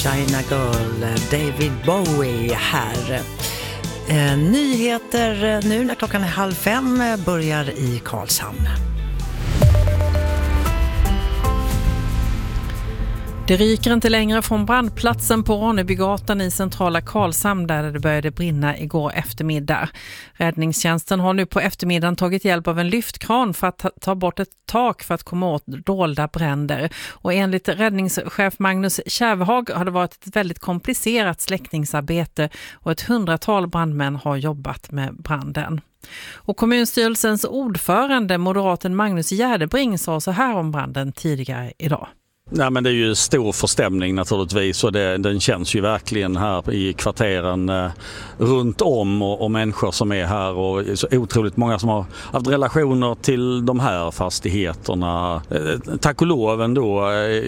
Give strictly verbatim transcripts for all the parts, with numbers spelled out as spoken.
China Girl, David Bowie här. Eh, nyheter nu när klockan är halv fem börjar i Karlshamn. Det ryker inte längre från brandplatsen på Ronnebygatan i centrala Karlshamn där det började brinna igår eftermiddag. Räddningstjänsten har nu på eftermiddagen tagit hjälp av en lyftkran för att ta, ta bort ett tak för att komma åt dolda bränder. Och enligt räddningschef Magnus Kärvhag har det varit ett väldigt komplicerat släckningsarbete och ett hundratal brandmän har jobbat med branden. Och kommunstyrelsens ordförande, moderaten Magnus Gärdebring, sa så här om branden tidigare idag. Nej, men det är ju stor förstämning naturligtvis, och det, den känns ju verkligen här i kvarteren eh, runt om och, och människor som är här, och så otroligt många som har haft relationer till de här fastigheterna. Eh, tack och lov ändå eh,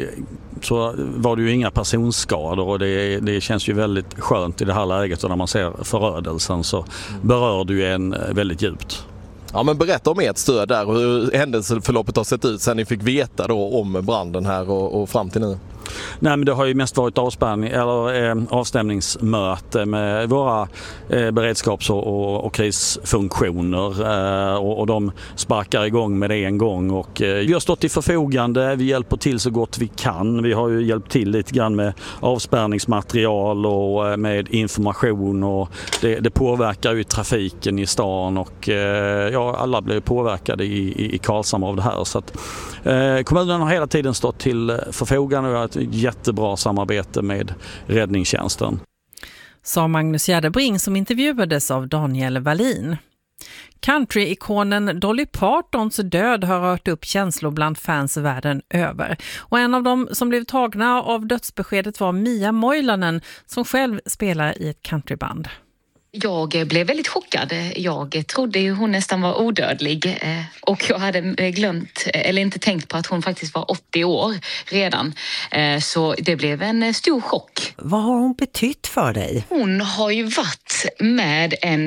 så var det ju inga personskador, och det, det känns ju väldigt skönt i det här läget, och när man ser förödelsen så berör det ju en väldigt djupt. Ja, men berätta om ert stöd där och hur händelseförloppet har sett ut sen ni fick veta då om branden här och, och fram till nu. Nej, men det har ju mest varit avspärrning, eller, eh, avstämningsmöte med våra eh, beredskaps- och, och, och krisfunktioner eh, och, och de sparkar igång med det en gång, och eh, vi har stått till förfogande, vi hjälper till så gott vi kan. Vi har ju hjälpt till lite grann med avspärrningsmaterial och eh, med information, och det, det påverkar ju trafiken i stan, och eh, ja, alla blir påverkade i, i, i Karlshamn av det här, så att eh, kommunen har hela tiden stått till förfogande och ett jättebra samarbete med räddningstjänsten. Sa Magnus Gärdebring som intervjuades av Daniel Wallin. Country-ikonen Dolly Partons död har rört upp känslor bland fans världen över. Och en av dem som blev tagna av dödsbeskedet var Mia Moilanen, som själv spelar i ett countryband. Jag blev väldigt chockad. Jag trodde ju hon nästan var odödlig, och jag hade glömt eller inte tänkt på att hon faktiskt var åttio år redan. Så det blev en stor chock. Vad har hon betytt för dig? Hon har ju varit med en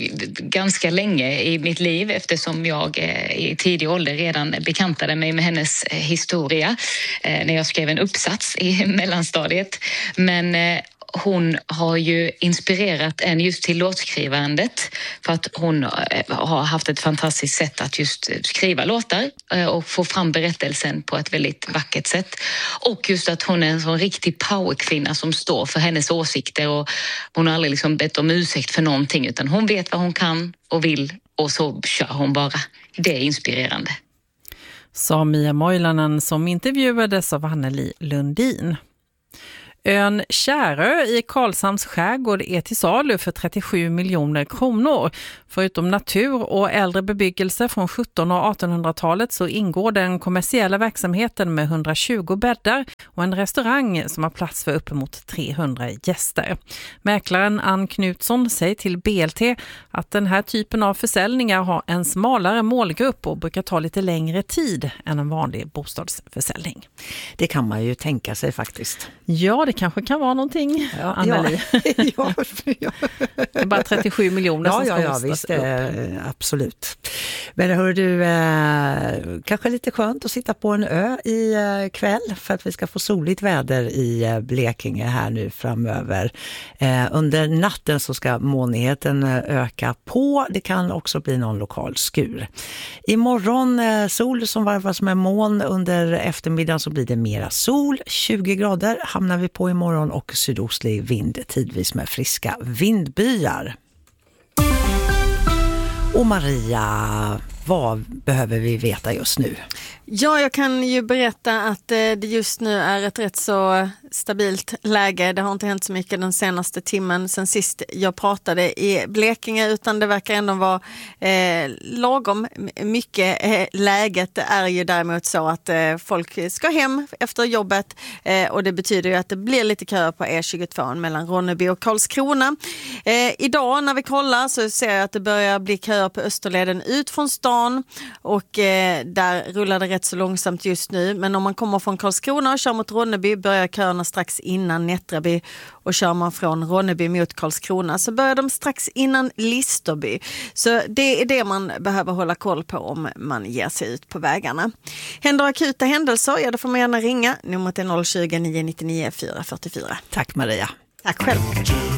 ganska länge i mitt liv, eftersom jag i tidig ålder redan bekantade mig med hennes historia när jag skrev en uppsats i mellanstadiet. Men hon har ju inspirerat en just till låtskrivandet, för att hon har haft ett fantastiskt sätt att just skriva låtar och få fram berättelsen på ett väldigt vackert sätt. Och just att hon är en sån riktig powerkvinna som står för hennes åsikter, och hon har aldrig liksom bett om ursäkt för någonting, utan hon vet vad hon kan och vill, och så kör hon bara. Det är inspirerande. Sa Mia Moilanen som intervjuades av Anneli Lundin. Ön Kärö i Karlshamns skärgård är till salu för trettiosju miljoner kronor. Förutom natur och äldre bebyggelse från sjuttonhundra- och artonhundratalet så ingår den kommersiella verksamheten med hundratjugo bäddar och en restaurang som har plats för uppemot trehundra gäster. Mäklaren Ann Knutsson säger till B L T att den här typen av försäljningar har en smalare målgrupp och brukar ta lite längre tid än en vanlig bostadsförsäljning. Det kan man ju tänka sig faktiskt. Ja, det kanske kan vara någonting, ja, Anneli. Ja, ja. Det är bara trettiosju miljoner ja, som ska ja, ja, hostas visst, upp. eh, absolut. Men hör du, eh, kanske lite skönt att sitta på en ö i eh, kväll, för att vi ska få soligt väder i eh, Blekinge här nu framöver. Eh, under natten så ska molnigheten eh, öka på. Det kan också bli någon lokal skur. Imorgon eh, sol som varvas med moln. Under eftermiddagen så blir det mera sol. tjugo grader hamnar vi på imorgon, och sydostlig vind tidvis med friska vindbyar. Och Maria, vad behöver vi veta just nu? Ja, jag kan ju berätta att det just nu är ett rätt så stabilt läge. Det har inte hänt så mycket den senaste timmen sen sist jag pratade i Blekinge, utan det verkar ändå vara eh, lagom mycket. Eh, läget är ju däremot så att eh, folk ska hem efter jobbet, eh, och det betyder ju att det blir lite köer på E tjugotvå mellan Ronneby och Karlskrona. Eh, idag när vi kollar så ser jag att det börjar bli köer kör på Österleden ut från stan och eh, där rullar det rätt så långsamt just nu. Men om man kommer från Karlskrona och kör mot Ronneby börjar köerna strax innan Nättraby, och kör man från Ronneby mot Karlskrona så börjar de strax innan Listerby. Så det är det man behöver hålla koll på om man ger sig ut på vägarna. Händer akuta händelser, ja då får man gärna ringa. Numret är noll tjugo, nio nio nio, fyra fyra fyra. Tack Maria. Tack själv.